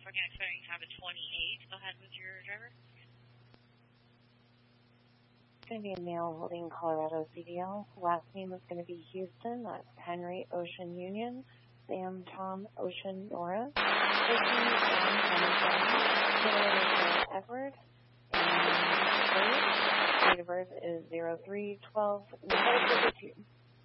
California, expecting to have a 28. Go ahead with your driver. It's going to be a male holding Colorado CDL. Last name is going to be Houston. That's Henry Ocean Union. Sam Tom Ocean Nora. First name is John Edward. And date of birth is 03/12/1952.